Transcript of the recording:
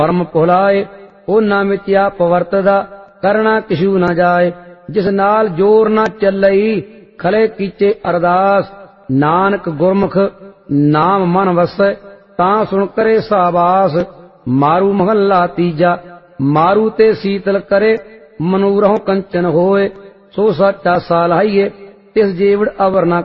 परम भुलाए ओना मिथ्या पवर्तदा करना किशु न जाए। जिस नाल जोर न चलई खले कीचे अरदास नानक गुरमुख नाम मन वसै तां सुन करे साबास। मारू महला तीजा मारू ते शीतल करे मनूरहों कंचन होए सो सच्चा सालाहिए तिस जेवड़ अवर न